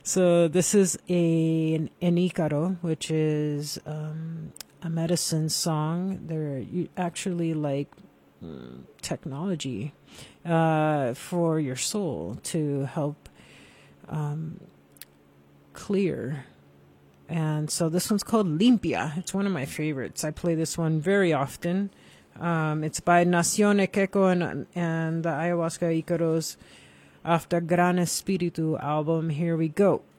So this is an Icaro, which is a medicine song. They're actually like technology for your soul to help clear. And so this one's called Limpia. It's one of my favorites. I play this one very often. It's by Nacione Keko and the Ayahuasca Icaros off the Gran Espiritu album. Here we go.